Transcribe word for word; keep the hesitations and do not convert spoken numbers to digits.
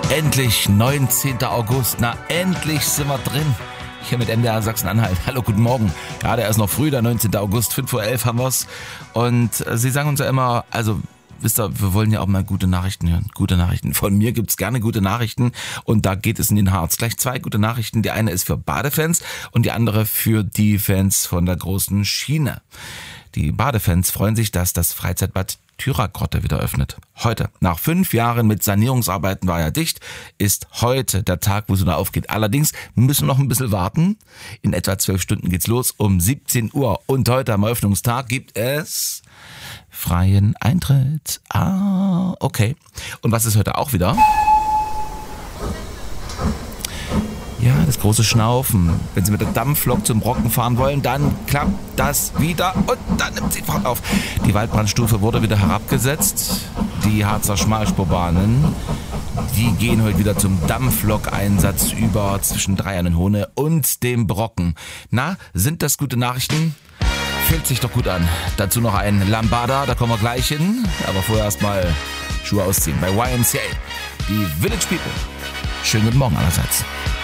Endlich neunzehnter August. Na, endlich sind wir drin. Hier mit M D R Sachsen-Anhalt. Hallo, guten Morgen. Ja, der ist noch früh, der neunzehnter August. fünf Uhr elf haben wir's. Und äh, Sie sagen uns ja immer, also wisst ihr, wir wollen ja auch mal gute Nachrichten hören. Gute Nachrichten. Von mir gibt's gerne gute Nachrichten. Und da geht es in den Harz. Gleich zwei gute Nachrichten. Die eine ist für Badefans und die andere für die Fans von der großen Schiene. Die Badefans freuen sich, dass das Freizeitbad Thüragrotte wieder öffnet. Heute, nach fünf Jahren mit Sanierungsarbeiten war ja dicht, ist heute der Tag, wo es wieder aufgeht. Allerdings müssen wir noch ein bisschen warten. In etwa zwölf Stunden geht's los, um siebzehn Uhr. Und heute am Eröffnungstag gibt es freien Eintritt. Ah, okay. Und was ist heute auch wieder? Ja, das große Schnaufen. Wenn Sie mit der Dampflok zum Brocken fahren wollen, dann klappt das wieder und dann nimmt sie Fahrt auf. Die Waldbrandstufe wurde wieder herabgesetzt. Die Harzer Schmalspurbahnen, die gehen heute wieder zum Dampflok-Einsatz über zwischen Dreiernenhohne und dem Brocken. Na, sind das gute Nachrichten? Fühlt sich doch gut an. Dazu noch ein Lambada, da kommen wir gleich hin. Aber vorher erstmal Schuhe ausziehen bei Y M C A. Die Village People. Schönen guten Morgen allerseits.